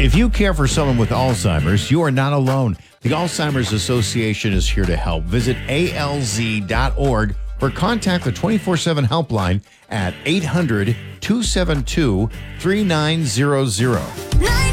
If you care for someone with Alzheimer's, you are not alone. The Alzheimer's Association is here to help. Visit alz.org or contact the 24/7 helpline at 800-272-3900.